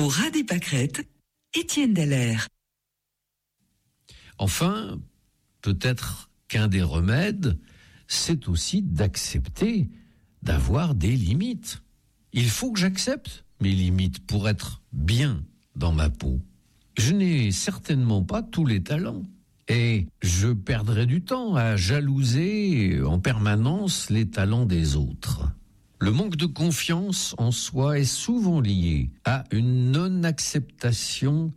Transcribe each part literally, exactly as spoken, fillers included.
Pour ras des pâquerettes, Étienne Dallaire. Enfin, peut-être qu'un des remèdes, c'est aussi d'accepter d'avoir des limites. Il faut que j'accepte mes limites pour être bien dans ma peau. Je n'ai certainement pas tous les talents et je perdrai du temps à jalouser en permanence les talents des autres. Le manque de confiance en soi est souvent lié à une non-acceptation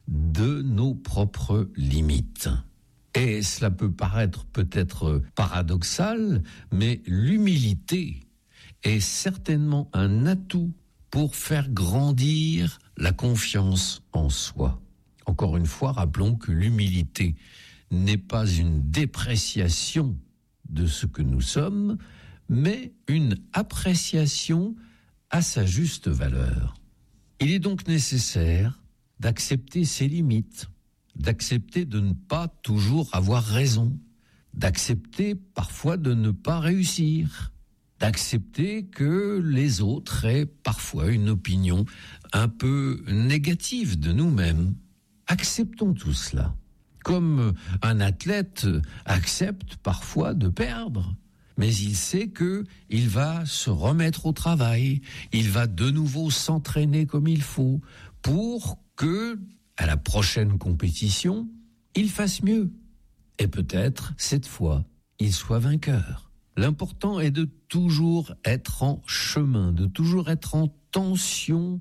de nos propres limites. Et cela peut paraître peut-être paradoxal, mais l'humilité est certainement un atout pour faire grandir la confiance en soi. Encore une fois, rappelons que l'humilité n'est pas une dépréciation de ce que nous sommes, mais une appréciation à sa juste valeur. Il est donc nécessaire d'accepter ses limites, d'accepter de ne pas toujours avoir raison, d'accepter parfois de ne pas réussir, d'accepter que les autres aient parfois une opinion un peu négative de nous-mêmes. Acceptons tout cela, comme un athlète accepte parfois de perdre. Mais il sait que il va se remettre au travail, il va de nouveau s'entraîner comme il faut pour que, à la prochaine compétition, il fasse mieux. Et peut-être, cette fois, il soit vainqueur. L'important est de toujours être en chemin, de toujours être en tension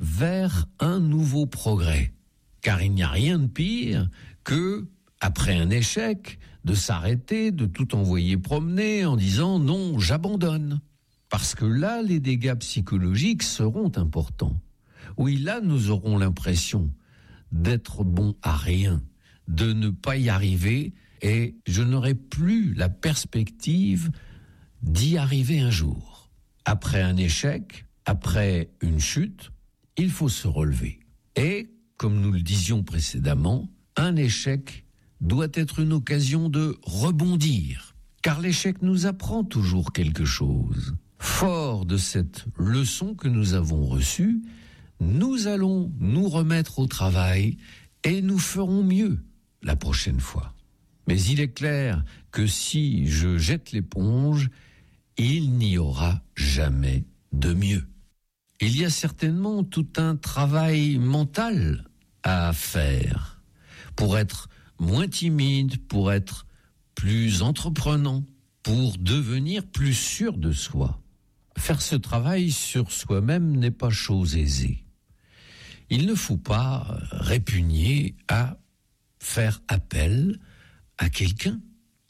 vers un nouveau progrès. Car il n'y a rien de pire que, après un échec, de s'arrêter, de tout envoyer promener en disant « non, j'abandonne ». Parce que là, les dégâts psychologiques seront importants. Oui, là, nous aurons l'impression d'être bon à rien, de ne pas y arriver, et je n'aurai plus la perspective d'y arriver un jour. Après un échec, après une chute, il faut se relever. Et, comme nous le disions précédemment, un échec doit être une occasion de rebondir, car l'échec nous apprend toujours quelque chose. Fort de cette leçon que nous avons reçue, nous allons nous remettre au travail et nous ferons mieux la prochaine fois. Mais il est clair que si je jette l'éponge, il n'y aura jamais de mieux. Il y a certainement tout un travail mental à faire pour être moins timide, pour être plus entreprenant, pour devenir plus sûr de soi. Faire ce travail sur soi-même n'est pas chose aisée. Il ne faut pas répugner à faire appel à quelqu'un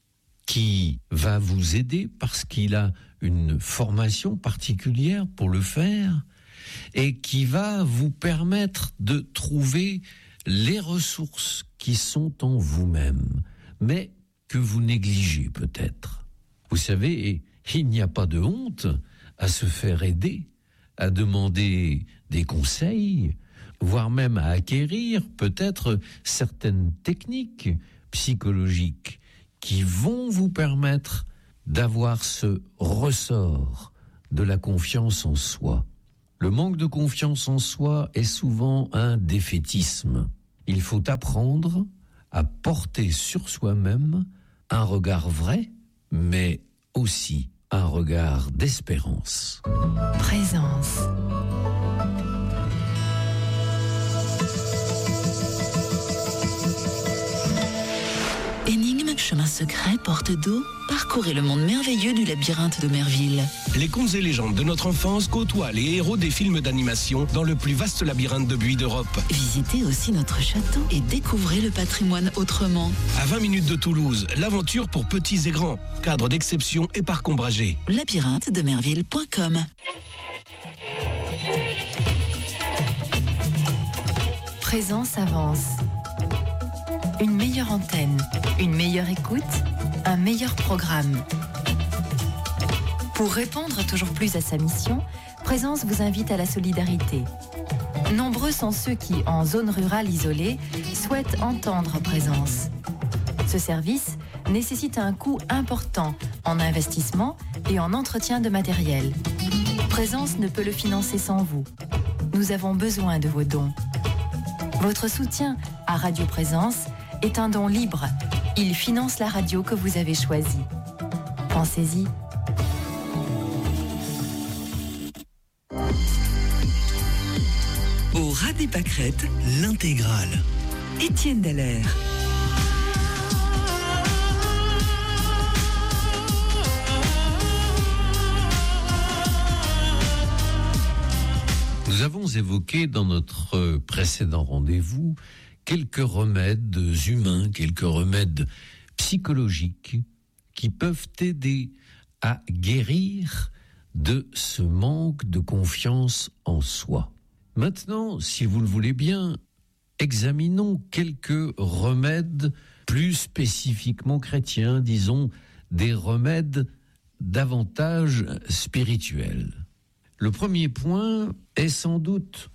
qui va vous aider parce qu'il a une formation particulière pour le faire et qui va vous permettre de trouver les ressources qui sont en vous-même, mais que vous négligez peut-être. Vous savez, il n'y a pas de honte à se faire aider, à demander des conseils, voire même à acquérir peut-être certaines techniques psychologiques qui vont vous permettre d'avoir ce ressort de la confiance en soi. Le manque de confiance en soi est souvent un défaitisme. Il faut apprendre à porter sur soi-même un regard vrai, mais aussi un regard d'espérance. Présence. Énigme, chemin secret, porte d'eau, parcourez le monde merveilleux du labyrinthe de Merville. Les contes et légendes de notre enfance côtoient les héros des films d'animation dans le plus vaste labyrinthe de buis d'Europe. Visitez aussi notre château et découvrez le patrimoine autrement. À vingt minutes de Toulouse, l'aventure pour petits et grands. Cadre d'exception et parc ombragé. labyrinthe de merville point com. Présence avance. Une meilleure antenne, une meilleure écoute, un meilleur programme. Pour répondre toujours plus à sa mission, Présence vous invite à la solidarité. Nombreux sont ceux qui, en zone rurale isolée, souhaitent entendre Présence. Ce service nécessite un coût important en investissement et en entretien de matériel. Présence ne peut le financer sans vous. nous avons besoin de vos dons. Votre soutien à Radio Présence est un don libre. Il finance la radio que vous avez choisie. Pensez-y. Au ras des pâquerettes, l'intégrale. Étienne Dallaire. Nous avons évoqué dans notre précédent rendez-vous quelques remèdes humains, quelques remèdes psychologiques qui peuvent aider à guérir de ce manque de confiance en soi. Maintenant, si vous le voulez bien, examinons quelques remèdes plus spécifiquement chrétiens, disons des remèdes davantage spirituels. Le premier point est sans doute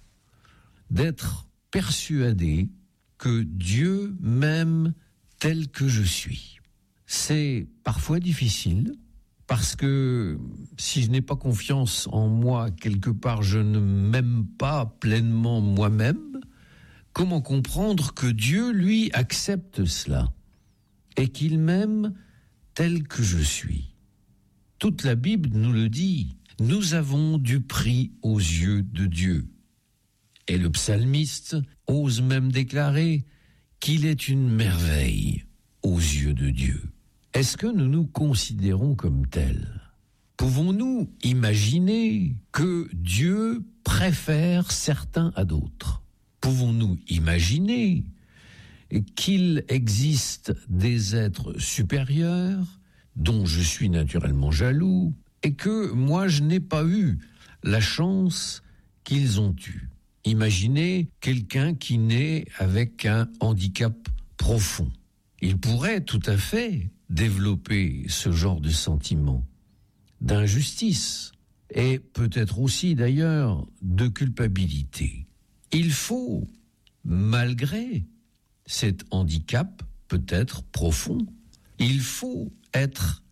d'être persuadé que Dieu m'aime tel que je suis. C'est parfois difficile parce que si je n'ai pas confiance en moi, quelque part je ne m'aime pas pleinement moi-même. Comment comprendre que Dieu, lui, accepte cela et qu'il m'aime tel que je suis? Toute la Bible nous le dit. Nous avons du prix aux yeux de Dieu. Et le psalmiste ose même déclarer qu'il est une merveille aux yeux de Dieu. Est-ce que nous nous considérons comme tels? Pouvons-nous imaginer que Dieu préfère certains à d'autres? Pouvons-nous imaginer qu'il existe des êtres supérieurs dont je suis naturellement jaloux et que moi je n'ai pas eu la chance qu'ils ont eue? Imaginez quelqu'un qui naît avec un handicap profond. Il pourrait tout à fait développer ce genre de sentiment d'injustice et peut-être aussi d'ailleurs de culpabilité. Il faut, malgré cet handicap peut-être profond, il faut être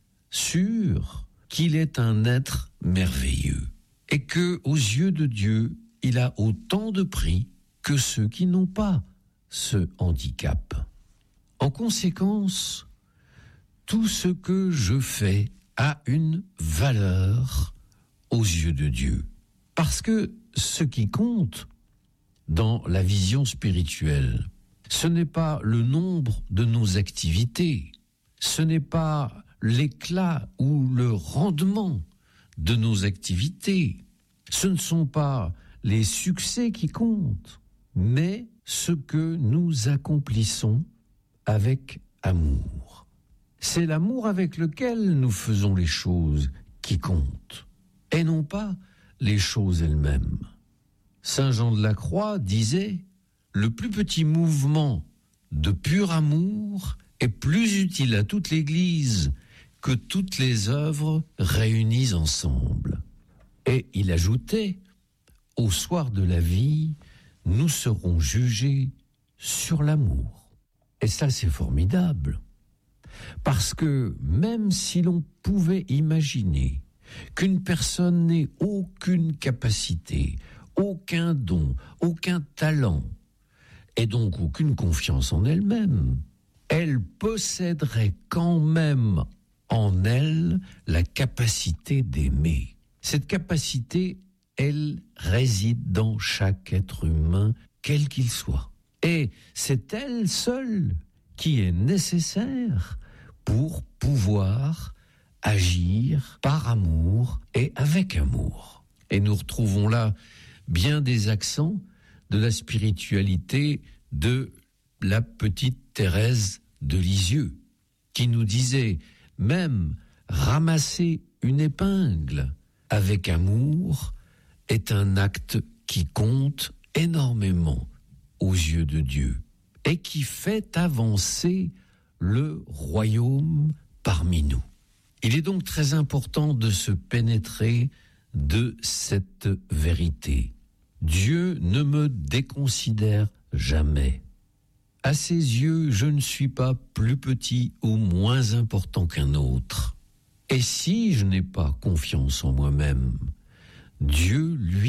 sûr qu'il est un être merveilleux et que, aux yeux de Dieu, il a autant de prix que ceux qui n'ont pas ce handicap. En conséquence, tout ce que je fais a une valeur aux yeux de Dieu. Parce que ce qui compte dans la vision spirituelle, ce n'est pas le nombre de nos activités, ce n'est pas l'éclat ou le rendement de nos activités, ce ne sont pas les succès qui comptent, mais ce que nous accomplissons avec amour. C'est l'amour avec lequel nous faisons les choses qui comptent, et non pas les choses elles-mêmes. Saint Jean de la Croix disait « Le plus petit mouvement de pur amour est plus utile à toute l'Église que toutes les œuvres réunies ensemble. » Et il ajoutait « Au soir de la vie, nous serons jugés sur l'amour. » Et ça, c'est formidable. Parce que même si l'on pouvait imaginer qu'une personne n'ait aucune capacité, aucun don, aucun talent, et donc aucune confiance en elle-même, elle posséderait quand même en elle la capacité d'aimer. Cette capacité, elle réside dans chaque être humain, quel qu'il soit. Et c'est elle seule qui est nécessaire pour pouvoir agir par amour et avec amour. Et nous retrouvons là bien des accents de la spiritualité de la petite Thérèse de Lisieux, qui nous disait même ramasser une épingle avec amour est un acte qui compte énormément aux yeux de Dieu et qui fait avancer le royaume parmi nous. Il est donc très important de se pénétrer de cette vérité. Dieu ne me déconsidère jamais. À ses yeux, je ne suis pas plus petit ou moins important qu'un autre. Et si je n'ai pas confiance en moi-même, Dieu, lui,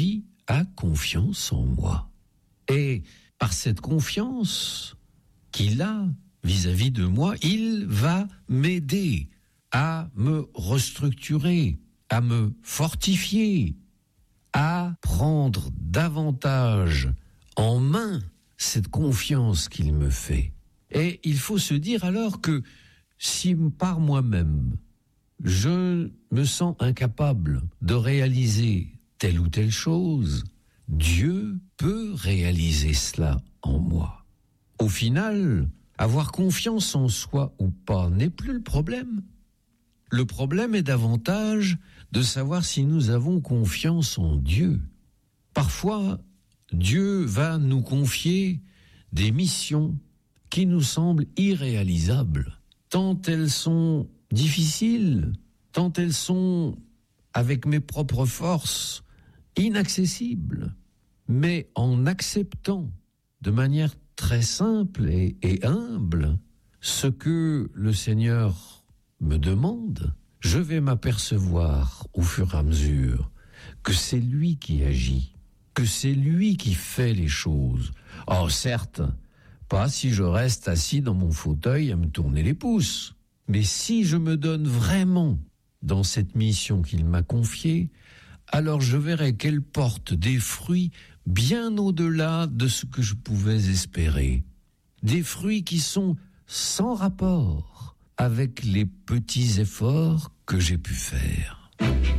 a confiance en moi. Et par cette confiance qu'il a vis-à-vis de moi, il va m'aider à me restructurer, à me fortifier, à prendre davantage en main cette confiance qu'il me fait. Et il faut se dire alors que si par moi-même, je me sens incapable de réaliser telle ou telle chose, Dieu peut réaliser cela en moi. Au final, avoir confiance en soi ou pas n'est plus le problème. Le problème est davantage de savoir si nous avons confiance en Dieu. Parfois, Dieu va nous confier des missions qui nous semblent irréalisables, tant elles sont difficiles, tant elles sont, avec mes propres forces, inaccessibles. Mais en acceptant de manière très simple et, et humble ce que le Seigneur me demande, je vais m'apercevoir au fur et à mesure que c'est lui qui agit, que c'est lui qui fait les choses. Oh, certes, pas si je reste assis dans mon fauteuil à me tourner les pouces, mais si je me donne vraiment dans cette mission qu'il m'a confiée, alors je verrai qu'elle porte des fruits bien au-delà de ce que je pouvais espérer. Des fruits qui sont sans rapport avec les petits efforts que j'ai pu faire.